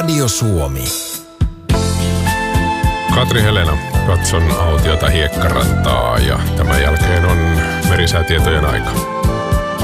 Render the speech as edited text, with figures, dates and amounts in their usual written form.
Radio Suomi. Katri Helena, katson autiota hiekkarantaa ja tämän jälkeen on merisäätietojen aika.